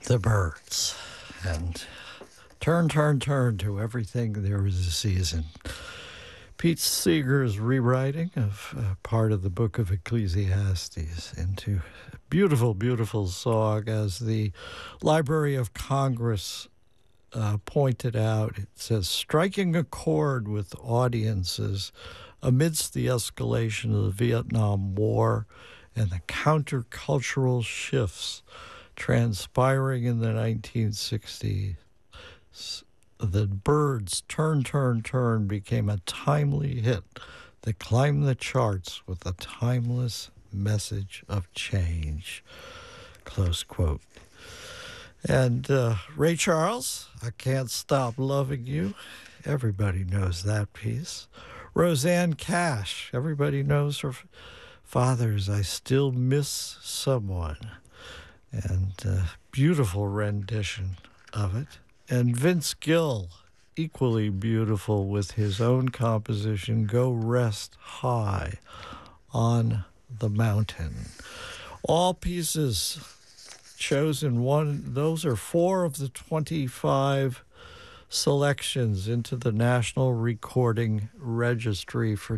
The Byrds, and turn to everything there is a season. Pete Seeger's rewriting of part of the book of Ecclesiastes into a beautiful, beautiful song. As the Library of Congress pointed out, it says, striking a chord with audiences amidst the escalation of the Vietnam War and the countercultural shifts transpiring in the 1960s, the Byrds' Turn became a timely hit that climbed the charts with a timeless message of change. Close quote. And Ray Charles, I Can't Stop Loving You. Everybody knows that piece. Roseanne Cash, everybody knows her father's I Still Miss Someone. And beautiful rendition of it. And Vince Gill, equally beautiful with his own composition, Go Rest High on the Mountain. All pieces chosen one. Those are 4 of the 25 selections into the National Recording Registry for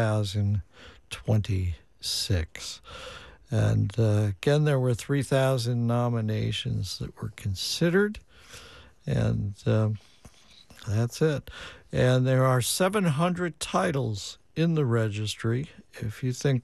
2026. And again, there were 3,000 nominations that were considered, and that's it. And there are 700 titles in the registry. If you think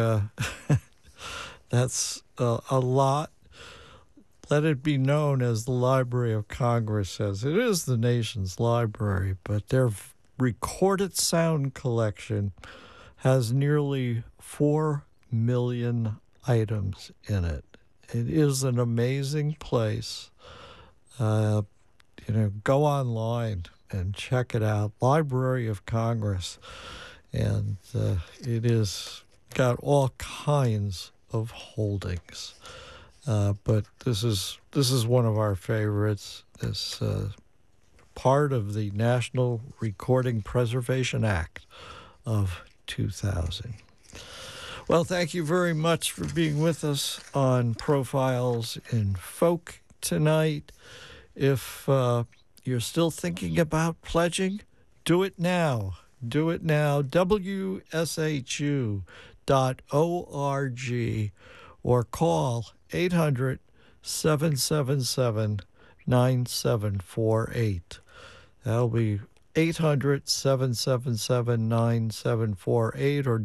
that's a lot, let it be known, as the Library of Congress says, it is the nation's library, but their recorded sound collection has nearly 4 million items in it. It is an amazing place. Go online and check it out. Library of Congress, and it is got all kinds of holdings. But this is one of our favorites. This part of the National Recording Preservation Act of 2000. Well, thank you very much for being with us on Profiles in Folk tonight. If you're still thinking about pledging, do it now. Do it now. WSHU.org or call 800-777-9748. That'll be 800-777-9748 or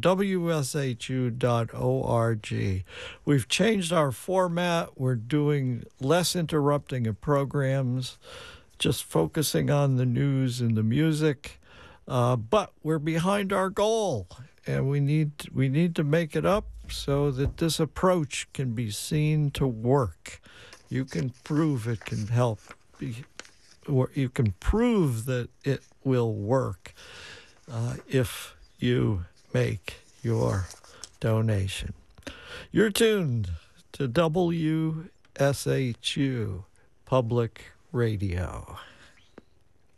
WSHU.org. We've changed our format. We're doing less interrupting of programs, just focusing on the news and the music. But we're behind our goal, and we need to make it up so that this approach can be seen to work. You can prove it can help. Or you can prove that it will work if you make your donation. You're tuned to WSHU Public Radio.